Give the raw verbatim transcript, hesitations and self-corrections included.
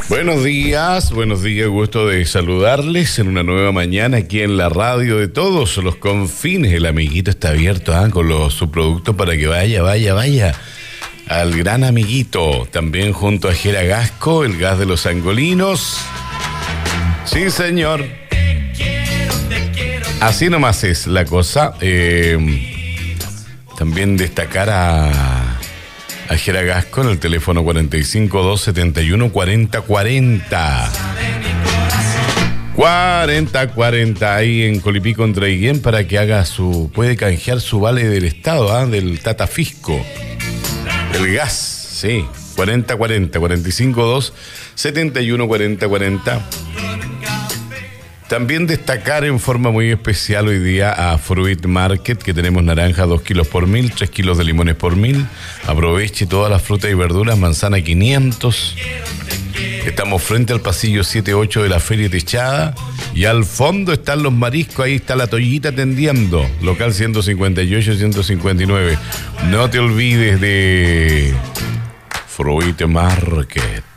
Buenos días, buenos días, gusto de saludarles en una nueva mañana aquí en la radio de todos los confines. El amiguito está abierto ¿eh? con los subproductos para que vaya, vaya, vaya al gran amiguito. También junto a Jera Gasco, el gas de los angolinos. Sí, señor. Así nomás es la cosa. Eh, también destacar a... a Jera Gasco en el teléfono cuarenta y cinco, dos setenta y uno, cuarenta cuarenta. cuarenta cuarenta ahí en Colipí contra Higuén para que haga su... puede canjear su vale del Estado, ¿ah? Del Tata Fisco. El gas, sí. cuarenta cuarenta, cuarenta y cinco, dos setenta y uno, cuarenta cuarenta. También destacar en forma muy especial hoy día a Fruit Market, que tenemos naranja dos kilos por mil, tres kilos de limones por mil. Aproveche todas las frutas y verduras, manzana quinientos. Estamos frente al pasillo siete ocho de la Feria Techada. Y al fondo están los mariscos, ahí está la toallita tendiendo. Local ciento cincuenta y ocho, ciento cincuenta y nueve. No te olvides de Fruit Market.